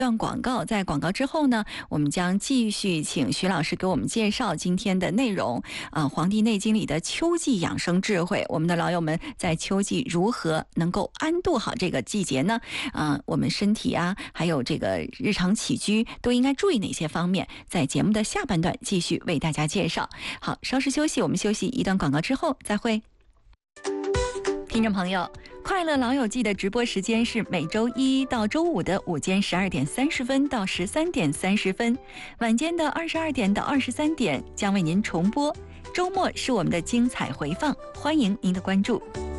段广告，在广告之后呢，我们将继续请徐老师给我们介绍今天的内容黄帝内经》里的秋季养生智慧。我们的老友们在秋季如何能够安度好这个季节呢？我们身体还有这个日常起居都应该注意哪些方面？在节目的下半段继续为大家介绍。好，稍事休息，我们休息一段广告之后再会。听众朋友，快乐老友记的直播时间是每周一到周五的午间12点30分到13点30分，晚间的22点到23点将为您重播，周末是我们的精彩回放，欢迎您的关注。